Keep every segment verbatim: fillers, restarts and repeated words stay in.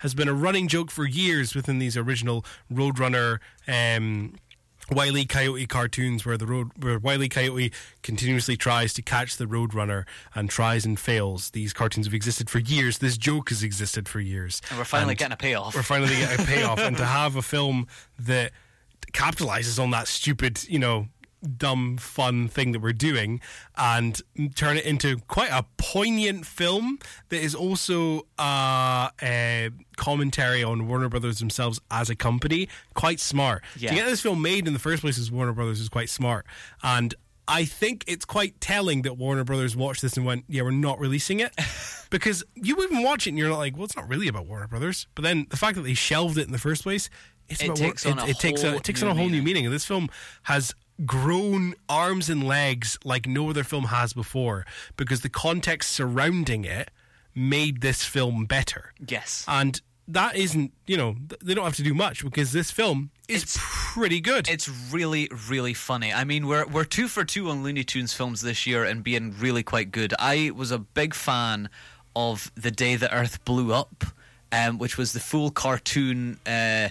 has been a running joke for years within these original Roadrunner um Wile E. Coyote cartoons, where the road where Wile E. Coyote continuously tries to catch the Roadrunner and tries and fails. These cartoons have existed for years. This joke has existed for years. And we're finally and getting a payoff. We're finally getting a payoff. And to have a film that capitalizes on that stupid, you know, dumb, fun thing that we're doing and turn it into quite a poignant film that is also uh, a commentary on Warner Brothers themselves as a company, quite smart. Yeah. To get this film made in the first place as Warner Brothers is quite smart. And I think it's quite telling that Warner Brothers watched this and went, yeah, we're not releasing it. Because you even watch it and you're not like, well, it's not really about Warner Brothers. But then the fact that they shelved it in the first place, it's it about takes it, on a it takes whole a, it takes new on a whole meaning. new meaning. And this film has grown arms and legs like no other film has before, because the context surrounding it made this film better. Yes. And that isn't, you know, they don't have to do much, because this film is It's- pretty good. It's really, really funny. I mean, we're we're two for two on Looney Tunes films this year and being really quite good. I was a big fan of The Day the Earth Blew Up, um, which was the full cartoon uh,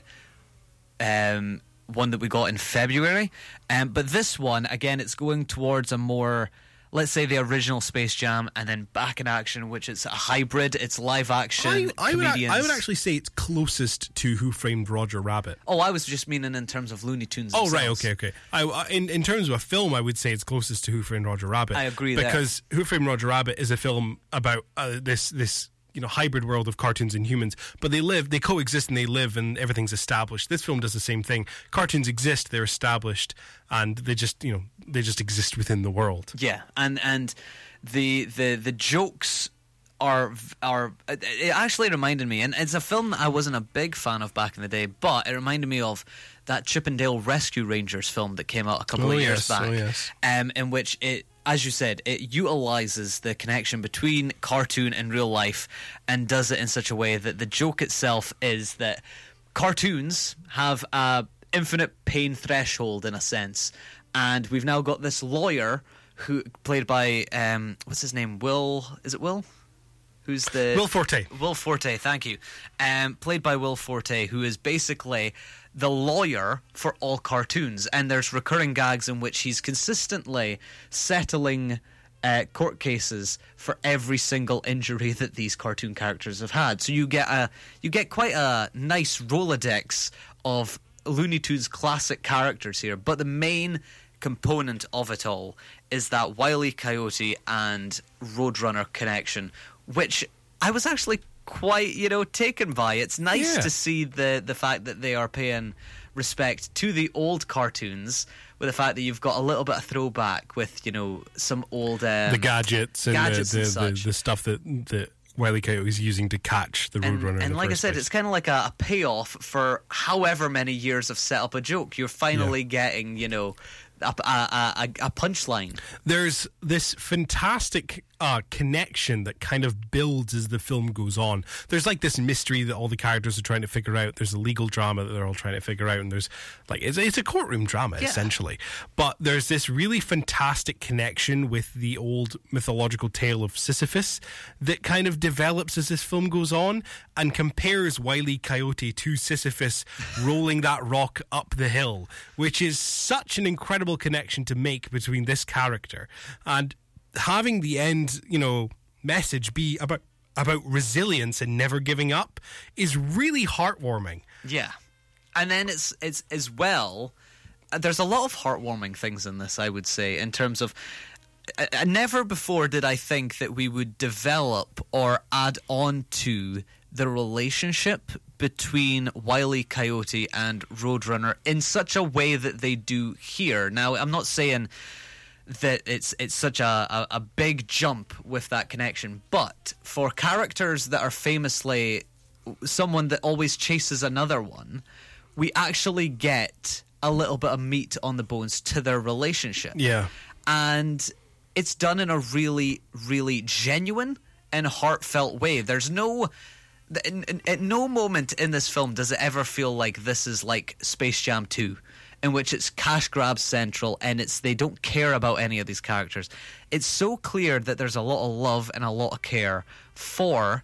um, one that we got in February. Um, but this one, again, it's going towards a more, let's say, the original Space Jam, and then Back in Action, which is a hybrid. It's live action. I, I, would, ac- comedians. I would actually say it's closest to Who Framed Roger Rabbit. Oh, I was just meaning in terms of Looney Tunes. Oh, right, themselves. okay, okay. I, I- in, in terms of a film, I would say it's closest to Who Framed Roger Rabbit. I agree there. Because Who Framed Roger Rabbit is a film about uh, this this you know hybrid world of cartoons and humans, but they live, they coexist, and they live, and everything's established. This film does the same thing. Cartoons exist, they're established, and they just you know they just exist within the world. Yeah, and and the the the jokes are are it actually reminded me, and it's a film that I wasn't a big fan of back in the day, but it reminded me of that Chippendale Rescue Rangers film that came out a couple Oh, of years yes, back, oh, yes. um, in which it, as you said, it utilizes the connection between cartoon and real life and does it in such a way that the joke itself is that cartoons have a infinite pain threshold in a sense, and we've now got this lawyer who played by um, what's his name? Will is it Will? Who's the Will Forte. Will Forte, thank you. Um, played by Will Forte, who is basically the lawyer for all cartoons, and there's recurring gags in which he's consistently settling uh, court cases for every single injury that these cartoon characters have had. So you get a you get quite a nice Rolodex of Looney Tunes classic characters here, but the main component of it all is that Wile E. Coyote and Roadrunner connection, which I was actually quite, you know, taken by. It's nice Yeah. to see the the fact that they are paying respect to the old cartoons, with the fact that you've got a little bit of throwback with, you know, some old um, The gadgets and gadgets the, and the, the, such. the stuff that that Wile E. Coyote was using to catch the And, Roadrunner. in and the like I first said, place. it's kind of like a, a payoff for however many years of set up a joke. You're finally getting, you know, a, a, a, a punchline. There's this fantastic uh, connection that kind of builds as the film goes on. There's like this mystery that all the characters are trying to figure out. There's a legal drama that they're all trying to figure out, and there's like it's, it's a courtroom drama Yeah. essentially. But there's this really fantastic connection with the old mythological tale of Sisyphus that kind of develops as this film goes on, and compares Wile E. Coyote to Sisyphus rolling that rock up the hill, which is such an incredible connection to make between this character, and having the end, you know, message be about about resilience and never giving up is really heartwarming. Yeah, and then it's it's as well. uh, There's a lot of heartwarming things in this, I would say, in terms of. Uh, uh, never before did I think that we would develop or add on to the relationship between Wile E. Coyote and Roadrunner in such a way that they do here. Now, I'm not saying that it's it's such a, a, a big jump with that connection, but for characters that are famously someone that always chases another one, we actually get a little bit of meat on the bones to their relationship. Yeah. And it's done in a really, really genuine and heartfelt way. There's no... in- in- At no moment in this film does it ever feel like this is like Space Jam two, in which it's cash grab central and it's they don't care about any of these characters. It's so clear that there's a lot of love and a lot of care for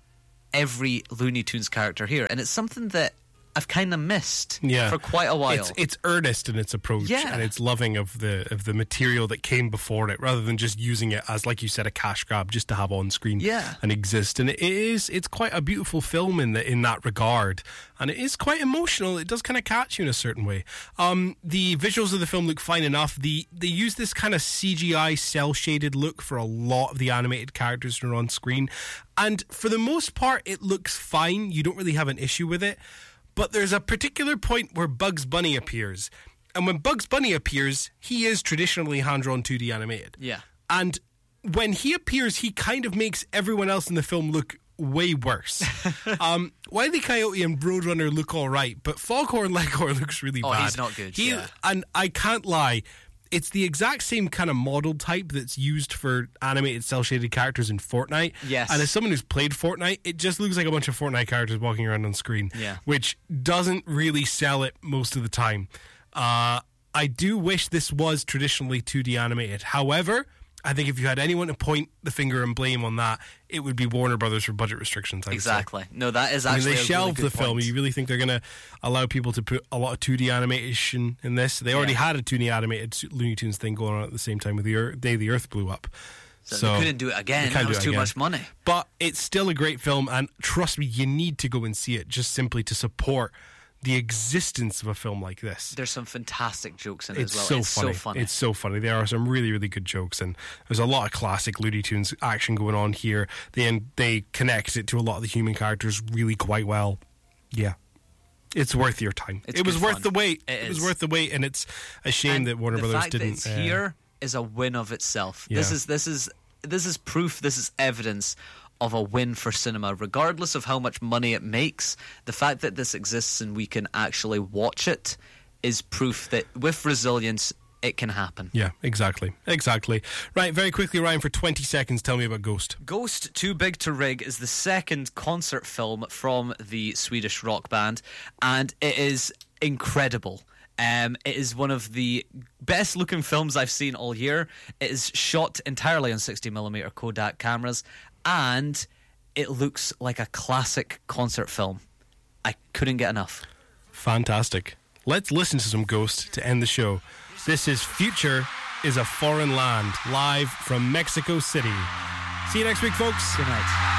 every Looney Tunes character here, and it's something that I've kind of missed yeah. for quite a while. It's, it's earnest in its approach, yeah. and it's loving of the of the material that came before it, rather than just using it as, like you said, a cash grab just to have on screen yeah. and exist. And it is it's quite a beautiful film in the, in that regard, and it is quite emotional. It does kind of catch you in a certain way. Um, the visuals of the film look fine enough. The they use this kind of C G I cel shaded look for a lot of the animated characters that are on screen, and for the most part, it looks fine. You don't really have an issue with it. But there's a particular point where Bugs Bunny appears. And when Bugs Bunny appears, he is traditionally hand-drawn two D animated. Yeah. And when he appears, he kind of makes everyone else in the film look way worse. um, Wile E. Coyote and Roadrunner look all right, but Foghorn Leghorn looks really oh, bad. Oh, he's not good, he, yeah. And I can't lie, it's the exact same kind of model type that's used for animated cel-shaded characters in Fortnite. Yes. And as someone who's played Fortnite, it just looks like a bunch of Fortnite characters walking around on screen. Yeah. Which doesn't really sell it most of the time. Uh, I do wish this was traditionally two D animated. However, I think if you had anyone to point the finger and blame on that, it would be Warner Brothers for budget restrictions. I'd exactly. say. No, that is I mean, actually they a shelved really good the film. point. You really think they're going to allow people to put a lot of two D animation in this? They already Yeah. had a two D animated Looney Tunes thing going on at the same time with the Earth, day the Earth blew up. So, So they couldn't do it again. That was too again. much money. But it's still a great film, and trust me, you need to go and see it just simply to support the existence of a film like this. There's some fantastic jokes in it It's as well. so it's funny. so funny. It's so funny. There are some really, really good jokes, and there's a lot of classic Looney Tunes action going on here. They they connect it to a lot of the human characters really quite well. Yeah. It's worth your time. It's it was good worth fun. the wait. It It, was is. worth the wait, and it's a shame And that Warner the Brothers fact didn't. That it's uh, here is a win of itself. Yeah. This is this is this is proof. This is evidence of a win for cinema, regardless of how much money it makes. The fact that this exists and we can actually watch it is proof that with resilience, it can happen. Yeah, exactly. Exactly. Right, very quickly, Ryan, for twenty seconds, tell me about Ghost. Ghost Too Big to Rig is the second concert film from the Swedish rock band, and it is incredible. Um, it is one of the best looking films I've seen all year. It is shot entirely on sixty millimeter Kodak cameras, and it looks like a classic concert film. I couldn't get enough. Fantastic. Let's listen to some Ghost to end the show. This is Future is a Foreign Land, live from Mexico City. See you next week, folks. Good night.